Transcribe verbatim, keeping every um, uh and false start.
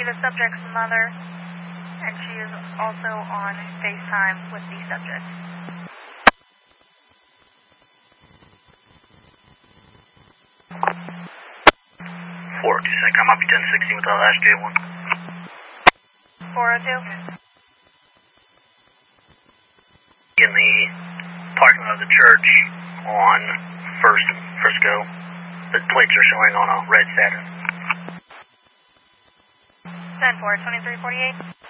be the subject's mother, and she is also on FaceTime with the subject. four oh two six, I'm up to ten sixteen with the last J one. four oh two? In the parking lot of the church on First and Frisco. The plates are showing on a red Saturn. ten four, twenty-three forty-eight.